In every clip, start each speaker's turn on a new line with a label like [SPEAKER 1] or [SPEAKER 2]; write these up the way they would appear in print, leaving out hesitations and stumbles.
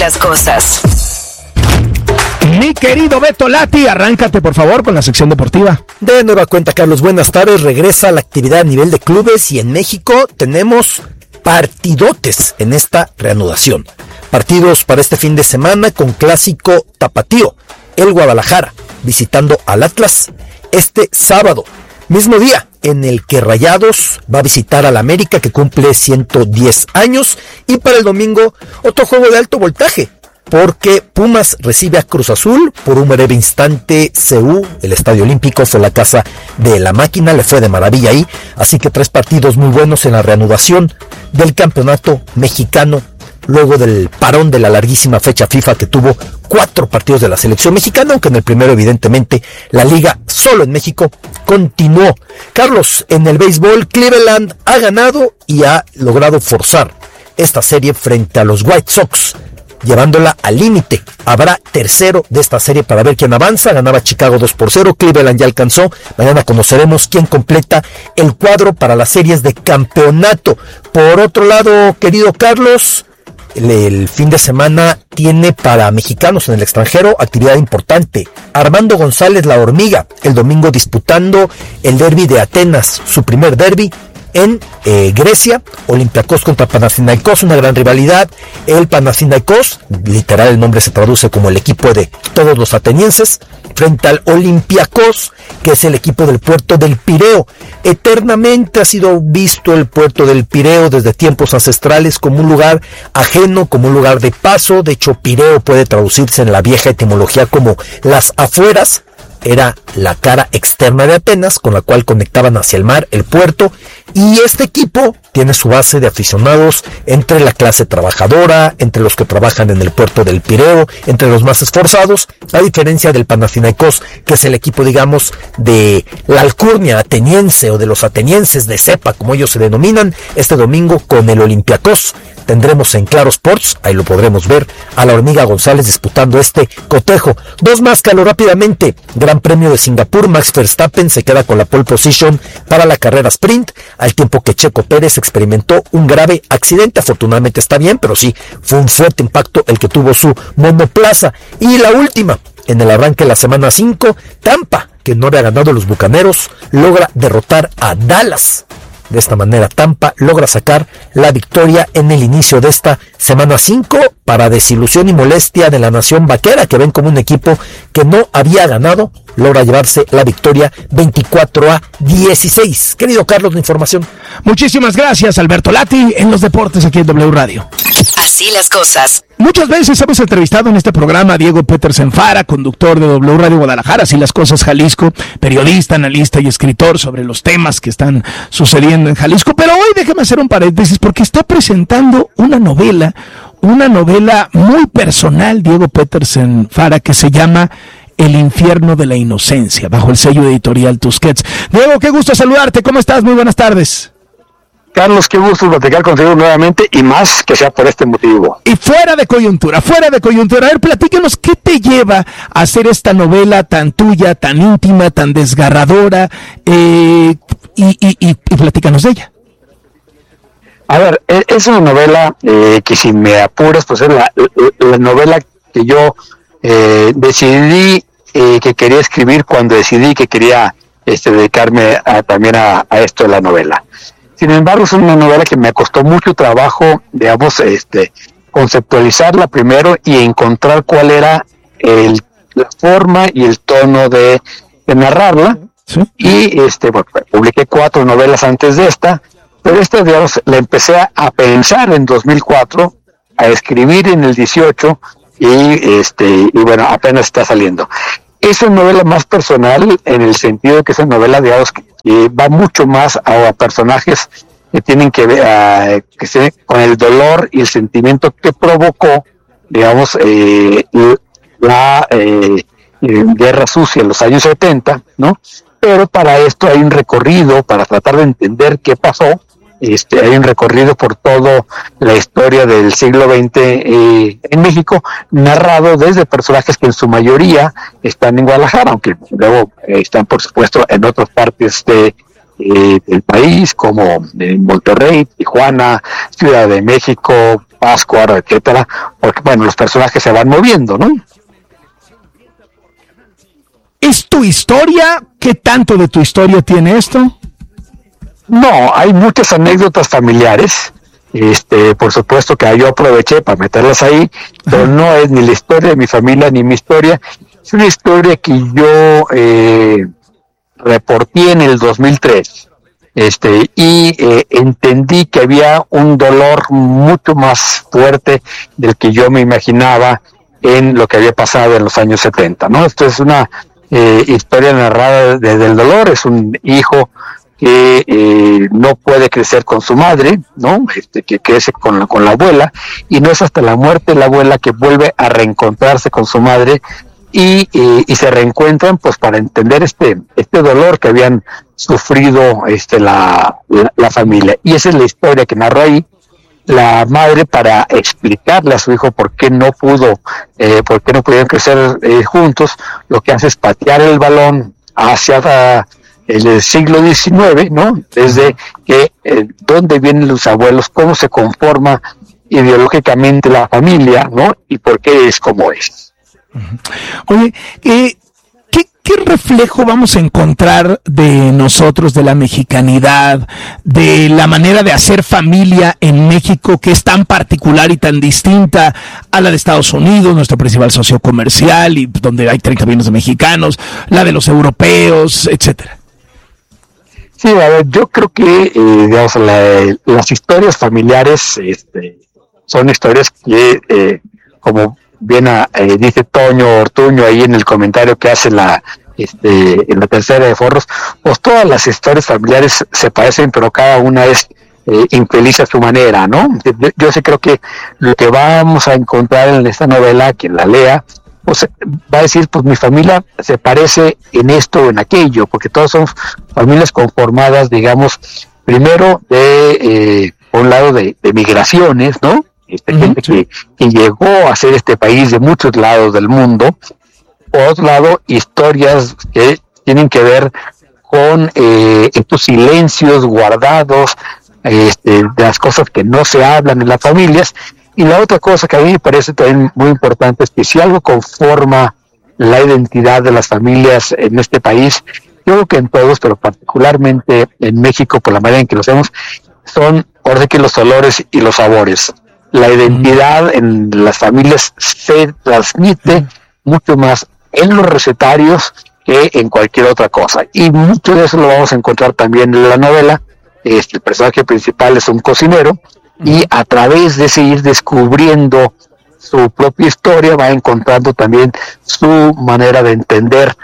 [SPEAKER 1] las cosas.
[SPEAKER 2] Mi querido Beto Lati, arráncate por favor con la sección deportiva.
[SPEAKER 3] De nueva cuenta, Carlos, buenas tardes. Regresa la actividad a nivel de clubes y en México tenemos partidotes en esta reanudación. Partidos para este fin de semana con clásico tapatío. El Guadalajara visitando al Atlas este sábado. Mismo día en el que Rayados va a visitar al América, que cumple 110 años. Y para el domingo, otro juego de alto voltaje, porque Pumas recibe a Cruz Azul por un breve instante. CU, el Estadio Olímpico, fue la casa de la máquina, le fue de maravilla ahí. Así que 3 partidos muy buenos en la reanudación del campeonato mexicano, luego del parón de la larguísima fecha FIFA que tuvo 4 partidos de la selección mexicana, aunque en el primero evidentemente la liga solo en México continuó. Carlos, en el béisbol, Cleveland ha ganado y ha logrado forzar esta serie frente a los White Sox, llevándola al límite. Habrá tercero de esta serie para ver quién avanza. Ganaba Chicago 2-0, Cleveland ya alcanzó. Mañana conoceremos quién completa el cuadro para las series de campeonato. Por otro lado, querido Carlos, el fin de semana tiene para mexicanos en el extranjero actividad importante. Armando González, la hormiga, el domingo disputando el derbi de Atenas, su primer derbi en Grecia. Olympiacos contra Panathinaikos, una gran rivalidad. El Panathinaikos, literal el nombre se traduce como el equipo de todos los atenienses, frente al Olympiacos, que es el equipo del puerto del Pireo. Eternamente ha sido visto el puerto del Pireo desde tiempos ancestrales como un lugar ajeno, como un lugar de paso. De hecho, Pireo puede traducirse en la vieja etimología como las afueras. Era la cara externa de Atenas con la cual conectaban hacia el mar, el puerto, y este equipo tiene su base de aficionados entre la clase trabajadora, entre los que trabajan en el puerto del Pireo, entre los más esforzados, a diferencia del Panathinaikos, que es el equipo, digamos, de la alcurnia ateniense o de los atenienses de cepa, como ellos se denominan. Este domingo con el Olympiacos tendremos en Claro Sports, ahí lo podremos ver, a la hormiga González disputando este cotejo. 2 más, Carlos, rápidamente. Gran Premio de Singapur, Max Verstappen se queda con la pole position para la carrera sprint, al tiempo que Checo Pérez experimentó un grave accidente. Afortunadamente está bien, pero sí, fue un fuerte impacto el que tuvo su monoplaza. Y la última, en el arranque de la semana 5, Tampa, que no había ganado los Bucaneros, logra derrotar a Dallas. De esta manera, Tampa logra sacar la victoria en el inicio de esta semana 5, para desilusión y molestia de la nación vaquera, que ven como un equipo que no había ganado, logra llevarse la victoria 24-16. Querido Carlos, la información.
[SPEAKER 2] Muchísimas gracias, Alberto Lati, en los deportes aquí en W Radio.
[SPEAKER 1] Así las cosas.
[SPEAKER 2] Muchas veces hemos entrevistado en este programa a Diego Petersen Fara, conductor de W Radio Guadalajara, Así las Cosas Jalisco, periodista, analista y escritor sobre los temas que están sucediendo en Jalisco. Pero hoy déjeme hacer un paréntesis porque está presentando una novela muy personal, Diego Petersen Fara, que se llama El infierno de la inocencia, bajo el sello editorial Tusquets. Diego, qué gusto saludarte, ¿cómo estás? Muy buenas tardes.
[SPEAKER 4] Carlos, qué gusto platicar contigo nuevamente, y más que sea por este motivo.
[SPEAKER 2] Y fuera de coyuntura, a ver, platícanos, ¿qué te lleva a hacer esta novela tan tuya, tan íntima, tan desgarradora? Y platícanos de ella.
[SPEAKER 4] A ver, es una novela que, si me apuras, pues es la novela que yo decidí que quería escribir cuando decidí que quería dedicarme también a esto de la novela. Sin embargo, es una novela que me costó mucho trabajo, digamos, conceptualizarla primero y encontrar cuál era la forma y el tono de narrarla. ¿Sí? Y bueno, publiqué 4 novelas antes de esta, pero esta, digamos, la empecé a pensar en 2004, a escribir en el 18 y bueno, apenas está saliendo. Es una novela más personal, en el sentido de que es una novela, digamos, que va mucho más a personajes que tienen que ver con el dolor y el sentimiento que provocó, digamos, la guerra sucia en los años 70, ¿no? Pero para esto hay un recorrido, para tratar de entender qué pasó. Hay un recorrido por toda la historia del siglo XX en México, narrado desde personajes que en su mayoría están en Guadalajara, aunque luego están, por supuesto, en otras partes del país, como en Monterrey, Tijuana, Ciudad de México, Pascua, etcétera, porque bueno, los personajes se van moviendo, ¿no?
[SPEAKER 2] ¿Es tu historia? ¿Qué tanto de tu historia tiene esto?
[SPEAKER 4] No, hay muchas anécdotas familiares, por supuesto que yo aproveché para meterlas ahí, pero no es ni la historia de mi familia ni mi historia, es una historia que yo reporté en el 2003, y entendí que había un dolor mucho más fuerte del que yo me imaginaba en lo que había pasado en los años 70, ¿no? Esto es una historia narrada desde el dolor, es un hijo que no puede crecer con su madre, ¿no? Que crece con la abuela, y no es hasta la muerte de la abuela que vuelve a reencontrarse con su madre y se reencuentran pues para entender este dolor que habían sufrido la familia. Y esa es la historia que narra ahí la madre para explicarle a su hijo por qué no pudieron crecer juntos. Lo que hace es patear el balón hacia el siglo XIX, ¿no? Desde que dónde vienen los abuelos, cómo se conforma ideológicamente la familia, ¿no? Y por qué es como es.
[SPEAKER 2] Oye, ¿qué reflejo vamos a encontrar de nosotros, de la mexicanidad, de la manera de hacer familia en México, que es tan particular y tan distinta a la de Estados Unidos, nuestro principal socio comercial, y donde hay 30 millones de mexicanos, la de los europeos, etcétera?
[SPEAKER 4] Sí, a ver, yo creo que digamos, las historias familiares son historias que, como bien dice Toño Ortuño ahí en el comentario que hace en la tercera de Forros, pues todas las historias familiares se parecen, pero cada una es infeliz a su manera, ¿no? Yo sí creo que lo que vamos a encontrar en esta novela, quien la lea, pues va a decir, pues mi familia se parece en esto o en aquello, porque todas son familias conformadas, digamos, primero por un lado de migraciones, ¿no? Gente que llegó a ser este país de muchos lados del mundo. Por otro lado, historias que tienen que ver con estos silencios guardados, de las cosas que no se hablan en las familias. Y la otra cosa que a mí me parece también muy importante es que si algo conforma la identidad de las familias en este país, yo creo que en todos, pero particularmente en México, por la manera en que lo hacemos, son ahora que los olores y los sabores. La identidad en las familias se transmite mucho más en los recetarios que en cualquier otra cosa. Y mucho de eso lo vamos a encontrar también en la novela. El personaje principal es un cocinero, y a través de seguir descubriendo su propia historia va encontrando también su manera de entender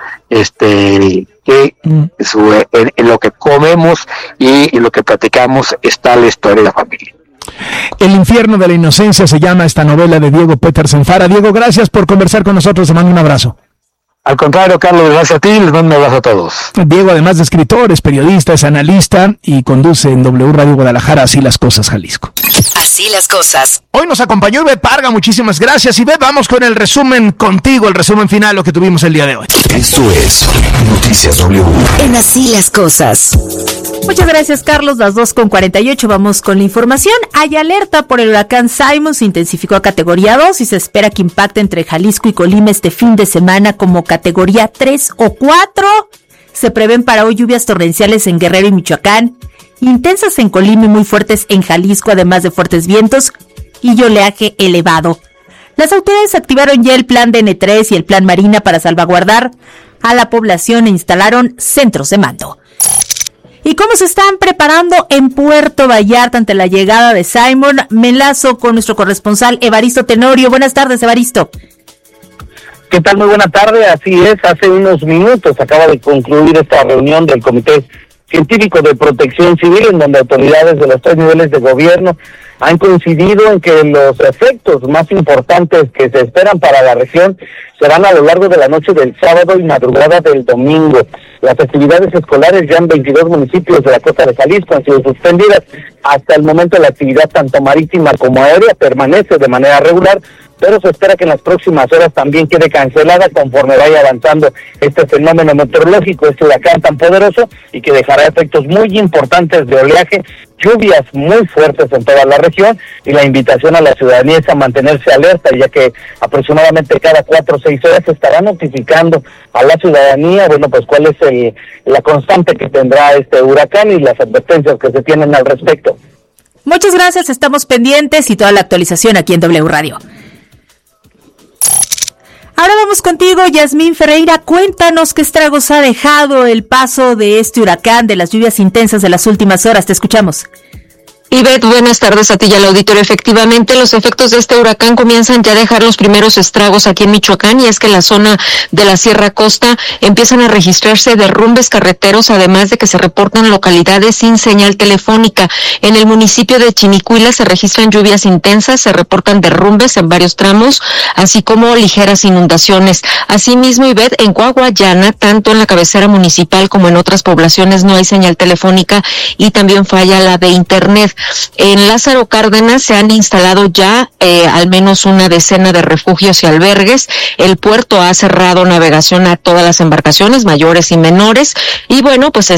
[SPEAKER 4] que en lo que comemos y en lo que platicamos está la historia de la familia.
[SPEAKER 2] El infierno de la inocencia se llama esta novela de Diego Petersen Fara. Diego, gracias por conversar con nosotros, te mando un abrazo.
[SPEAKER 4] Al contrario, Carlos, gracias a ti, les mando un abrazo a todos.
[SPEAKER 2] Diego, además de escritor, es periodista, es analista y conduce en W Radio Guadalajara Así las Cosas, Jalisco.
[SPEAKER 1] Así las cosas.
[SPEAKER 2] Hoy nos acompañó Ivette Parga, muchísimas gracias. Ivette, vamos con el resumen contigo, el resumen final, lo que tuvimos el día de hoy.
[SPEAKER 5] Esto es Noticias W.
[SPEAKER 1] En Así las Cosas.
[SPEAKER 6] Muchas gracias, Carlos. Las 2:48. Vamos con la información. Hay alerta por el huracán Simon. Se intensificó a categoría 2 y se espera que impacte entre Jalisco y Colima este fin de semana como categoría 3 o 4. Se prevén para hoy lluvias torrenciales en Guerrero y Michoacán, intensas en Colima y muy fuertes en Jalisco, además de fuertes vientos y oleaje elevado. Las autoridades activaron ya el plan DN3 y el plan Marina para salvaguardar a la población e instalaron centros de mando. ¿Y cómo se están preparando en Puerto Vallarta ante la llegada de Simon? Me enlazo con nuestro corresponsal Evaristo Tenorio. Buenas tardes, Evaristo.
[SPEAKER 7] ¿Qué tal? Muy buena tarde. Así es, hace unos minutos acaba de concluir esta reunión del Comité Científico de Protección Civil, en donde autoridades de los 3 niveles de gobierno han coincidido en que los efectos más importantes que se esperan para la región serán a lo largo de la noche del sábado y madrugada del domingo. Las actividades escolares ya en 22 municipios de la costa de Jalisco han sido suspendidas. Hasta el momento la actividad tanto marítima como aérea permanece de manera regular, pero se espera que en las próximas horas también quede cancelada conforme vaya avanzando este fenómeno meteorológico, este huracán tan poderoso, y que dejará efectos muy importantes de oleaje, lluvias muy fuertes en toda la región, y la invitación a la ciudadanía es a mantenerse alerta, ya que aproximadamente cada 4 o 6 horas se estará notificando a la ciudadanía, bueno, pues cuál es la constante que tendrá este huracán y las advertencias que se tienen al respecto.
[SPEAKER 6] Muchas gracias, estamos pendientes y toda la actualización aquí en W Radio. Ahora vamos contigo, Yasmín Ferreira. Cuéntanos qué estragos ha dejado el paso de este huracán, de las lluvias intensas de las últimas horas. Te escuchamos.
[SPEAKER 8] Ivette, buenas tardes a ti y al auditorio. Efectivamente, los efectos de este huracán comienzan ya a dejar los primeros estragos aquí en Michoacán, y es que en la zona de la Sierra Costa empiezan a registrarse derrumbes carreteros, además de que se reportan localidades sin señal telefónica. En el municipio de Chinicuila se registran lluvias intensas, se reportan derrumbes en varios tramos, así como ligeras inundaciones. Asimismo, Ivette, en Coahuayana, tanto en la cabecera municipal como en otras poblaciones no hay señal telefónica y también falla la de internet. En Lázaro Cárdenas se han instalado ya al menos una decena de refugios y albergues. El puerto ha cerrado navegación a todas las embarcaciones, mayores y menores, y bueno, pues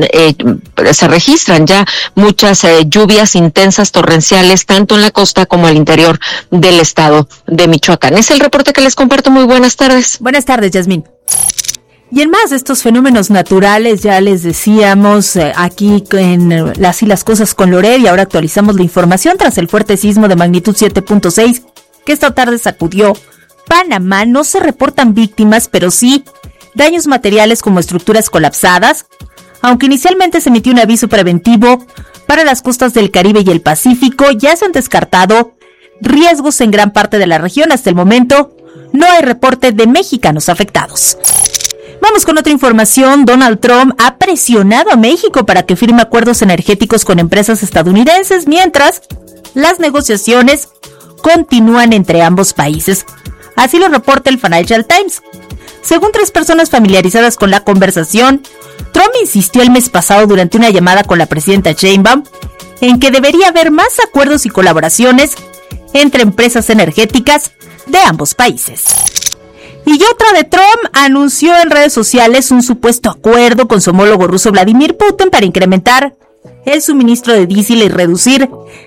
[SPEAKER 8] se registran ya muchas lluvias intensas torrenciales, tanto en la costa como al interior del estado de Michoacán. Es el reporte que les comparto. Muy buenas tardes.
[SPEAKER 6] Buenas tardes, Yasmín. Y en más de estos fenómenos naturales, ya les decíamos aquí en Así las Cosas con Loret, y ahora actualizamos la información tras el fuerte sismo de magnitud 7.6 que esta tarde sacudió Panamá. No se reportan víctimas, pero sí daños materiales como estructuras colapsadas, aunque inicialmente se emitió un aviso preventivo para las costas del Caribe y el Pacífico. Ya se han descartado riesgos en gran parte de la región. Hasta el momento no hay reporte de mexicanos afectados. Vamos con otra información. Donald Trump ha presionado a México para que firme acuerdos energéticos con empresas estadounidenses, mientras las negociaciones continúan entre ambos países. Así lo reporta el Financial Times. Según 3 personas familiarizadas con la conversación, Trump insistió el mes pasado durante una llamada con la presidenta Sheinbaum en que debería haber más acuerdos y colaboraciones entre empresas energéticas de ambos países. Y otra de Trump anunció en redes sociales un supuesto acuerdo con su homólogo ruso Vladimir Putin para incrementar el suministro de diésel y reducir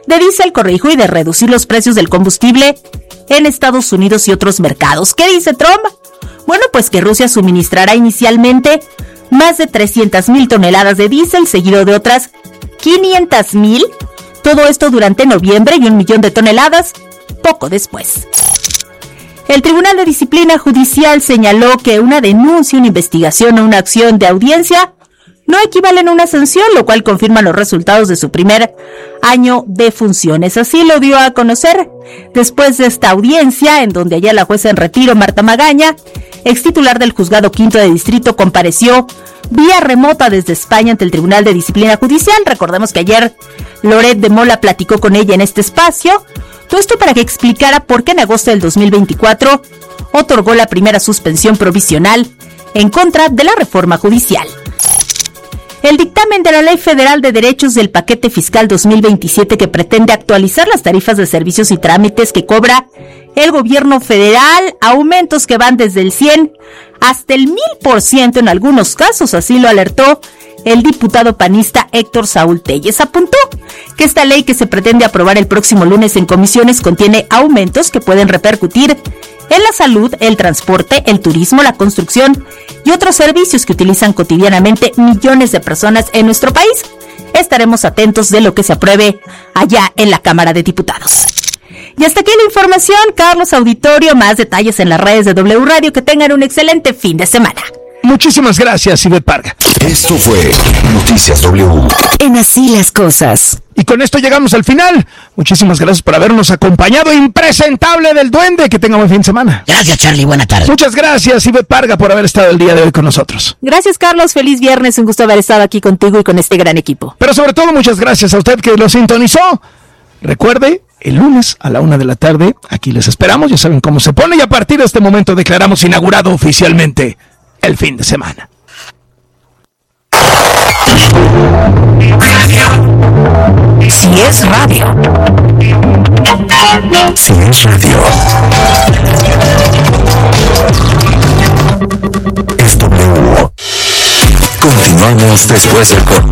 [SPEAKER 6] los precios del combustible en Estados Unidos y otros mercados. ¿Qué dice Trump? Bueno, pues que Rusia suministrará inicialmente más de 300,000 toneladas de diésel, seguido de otras 500,000, todo esto durante noviembre, y 1 millón de toneladas poco después. El Tribunal de Disciplina Judicial señaló que una denuncia, una investigación o una acción de audiencia no equivalen a una sanción, lo cual confirma los resultados de su primer año de funciones. Así lo dio a conocer después de esta audiencia, en donde ayer la jueza en retiro, Marta Magaña, ex titular del Juzgado Quinto de Distrito, compareció vía remota desde España ante el Tribunal de Disciplina Judicial. Recordemos que ayer Loret de Mola platicó con ella en este espacio. Todo esto para que explicara por qué en agosto del 2024 otorgó la primera suspensión provisional en contra de la reforma judicial. El dictamen de la Ley Federal de Derechos del Paquete Fiscal 2027, que pretende actualizar las tarifas de servicios y trámites que cobra el gobierno federal, aumentos que van desde el 100 hasta el 1000% en algunos casos, así lo alertó el diputado panista Héctor Saúl Telles. Apuntó que esta ley, que se pretende aprobar el próximo lunes en comisiones, contiene aumentos que pueden repercutir en la salud, el transporte, el turismo, la construcción y otros servicios que utilizan cotidianamente millones de personas en nuestro país. Estaremos atentos de lo que se apruebe allá en la Cámara de Diputados. Y hasta aquí la información, Carlos, auditorio. Más detalles en las redes de W Radio. Que tengan un excelente fin de semana.
[SPEAKER 2] Muchísimas gracias, Ivette Parga.
[SPEAKER 5] Esto fue Noticias W.
[SPEAKER 1] En Así las Cosas.
[SPEAKER 2] Y con esto llegamos al final. Muchísimas gracias por habernos acompañado. Impresentable del Duende. Que tenga buen fin de semana.
[SPEAKER 9] Gracias, Charlie. Buena tarde.
[SPEAKER 2] Muchas gracias, Ivette Parga, por haber estado el día de hoy con nosotros.
[SPEAKER 6] Gracias, Carlos. Feliz viernes. Un gusto haber estado aquí contigo y con este gran equipo.
[SPEAKER 2] Pero sobre todo, muchas gracias a usted que lo sintonizó. Recuerde, el lunes a la 1 de la tarde, aquí les esperamos. Ya saben cómo se pone. Y a partir de este momento declaramos inaugurado oficialmente el fin de semana.
[SPEAKER 1] Si es radio.
[SPEAKER 5] Si es radio, es W. Continuamos después del corte.